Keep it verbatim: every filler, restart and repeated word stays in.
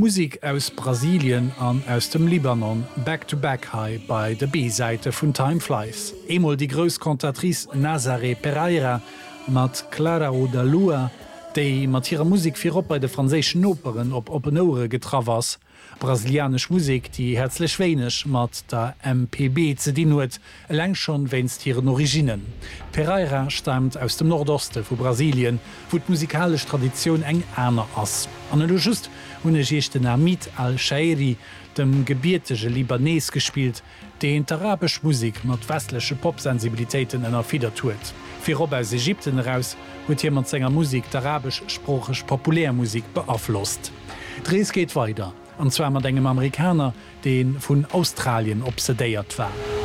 Musik aus Brasilien an aus dem Libanon, back to back high bei der B-Seite von Time Flies. Emol die Großkantatrice Nazaré Pereira mat Clara da Lua, déi mat ihrer Musik fir op bei de franzéschen Operen op Openore getravers. Brasilianisch Musik, die herzlich schwänisch mat der M P B ze die huet, leng schon wennst ihren Originen. Pereira stammt aus dem Nordoste vu Brasilien, wo d musikalisch Tradition eng Äner ass. An just hunne jechten Amit al-Shairi, dem gebiertege Libanes gespielt, de d arabisch Musik mat westlesche Popsensibilitäten ennner Fider tuet. Fir op aus Ägypten heraus huet jemand senger Musik d'arabisch-sprochech Populärmusik beaflosst. Drees geht weiter, an zwar mat engem Amerikaner, den vun Australien obsedéiert war.